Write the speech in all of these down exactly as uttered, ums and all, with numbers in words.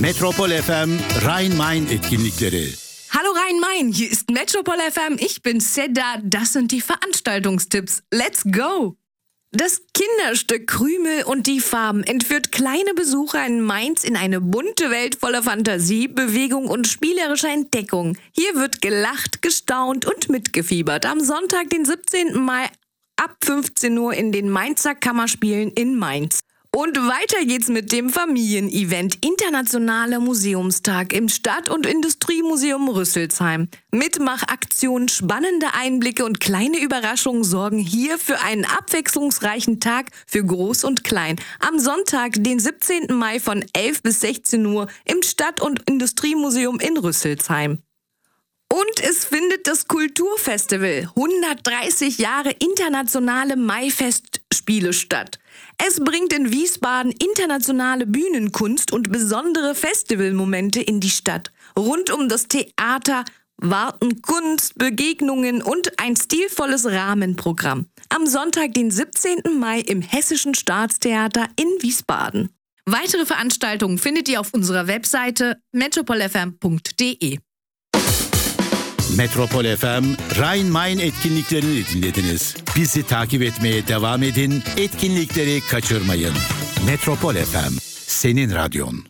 Metropol F M Rhein-Main etkinlikleri. Hallo Rhein-Main, hier ist Metropol F M, ich bin Seda, das sind die Veranstaltungstipps. Let's go! Das Kinderstück Krümel und die Farben entführt kleine Besucher in Mainz in eine bunte Welt voller Fantasie, Bewegung und spielerischer Entdeckung. Hier wird gelacht, gestaunt und mitgefiebert. Am Sonntag, den siebzehnten Mai ab fünfzehn Uhr in den Mainzer Kammerspielen in Mainz. Und weiter geht's mit dem Familienevent Internationaler Museumstag im Stadt- und Industriemuseum Rüsselsheim. Mitmachaktionen, spannende Einblicke und kleine Überraschungen sorgen hier für einen abwechslungsreichen Tag für Groß und Klein. Am Sonntag, den siebzehnten Mai von elf bis sechzehn Uhr im Stadt- und Industriemuseum in Rüsselsheim. Und es findet das Kulturfestival hundertdreißig Jahre internationale Maifestspiele statt. Es bringt in Wiesbaden internationale Bühnenkunst und besondere Festivalmomente in die Stadt. Rund um das Theater warten Kunst, Begegnungen und ein stilvolles Rahmenprogramm. Am Sonntag, den siebzehnten Mai im Hessischen Staatstheater in Wiesbaden. Weitere Veranstaltungen findet ihr auf unserer Webseite metropol f m punkt d e. Metropol F M Rhein-Main etkinliklerini dinlediniz. Bizi takip etmeye devam edin, etkinlikleri kaçırmayın. Metropol F M, senin radyon.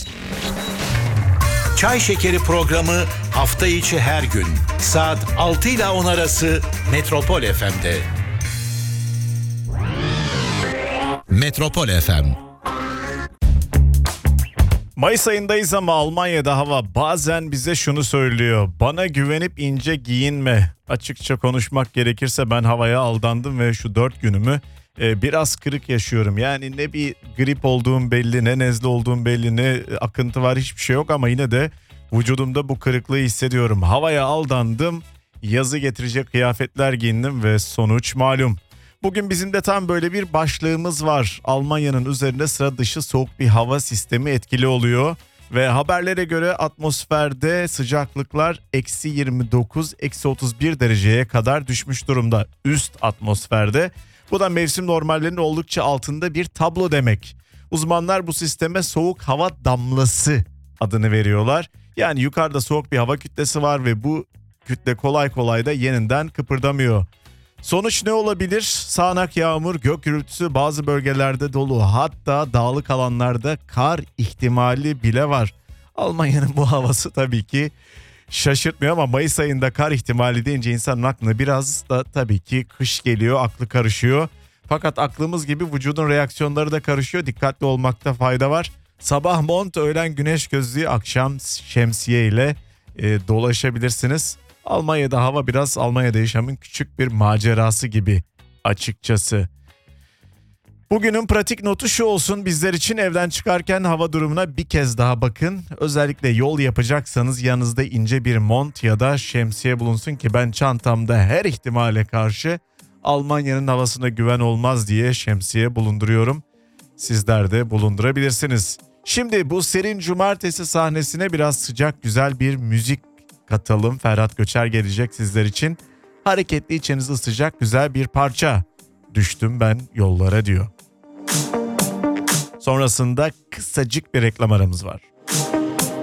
Çay Şekeri programı hafta içi her gün saat altı ile on arası Metropol F M'de. Metropol F M. Mayıs ayındayız ama Almanya'da hava bazen bize şunu söylüyor. Bana güvenip ince giyinme. Açıkça konuşmak gerekirse ben havaya aldandım ve şu dört günümü e, biraz kırık yaşıyorum. Yani ne bir grip olduğum belli, ne nezle olduğum belli, ne akıntı var, hiçbir şey yok ama yine de vücudumda bu kırıklığı hissediyorum. Havaya aldandım, yazı getirecek kıyafetler giyindim ve sonuç malum. Bugün bizim de tam böyle bir başlığımız var. Almanya'nın üzerinde sıra dışı soğuk bir hava sistemi etkili oluyor. Ve haberlere göre atmosferde sıcaklıklar eksi yirmi dokuz, eksi otuz bir dereceye kadar düşmüş durumda üst atmosferde. Bu da mevsim normallerinin oldukça altında bir tablo demek. Uzmanlar bu sisteme soğuk hava damlası adını veriyorlar. Yani yukarıda soğuk bir hava kütlesi var ve bu kütle kolay kolay da yeniden kıpırdamıyor. Sonuç ne olabilir? Sağanak yağmur, gök gürültüsü, bazı bölgelerde dolu, hatta dağlık alanlarda kar ihtimali bile var. Almanya'nın bu havası tabii ki şaşırtmıyor ama Mayıs ayında kar ihtimali deyince insanın aklına biraz da tabii ki kış geliyor, aklı karışıyor. Fakat aklımız gibi vücudun reaksiyonları da karışıyor, dikkatli olmakta fayda var. Sabah mont, öğlen güneş gözlüğü, akşam şemsiye ile e, dolaşabilirsiniz. Almanya'da hava biraz Almanya'da yaşamın küçük bir macerası gibi açıkçası. Bugünün pratik notu şu olsun: bizler için evden çıkarken hava durumuna bir kez daha bakın. Özellikle yol yapacaksanız yanınızda ince bir mont ya da şemsiye bulunsun ki ben çantamda her ihtimale karşı Almanya'nın havasına güven olmaz diye şemsiye bulunduruyorum. Sizler de bulundurabilirsiniz. Şimdi bu serin cumartesi sahnesine biraz sıcak güzel bir müzik katalım. Ferhat Göçer gelecek sizler için. Hareketli, içinizi ısıtacak güzel bir parça. Düştüm ben yollara diyor. Sonrasında kısacık bir reklam aramız var.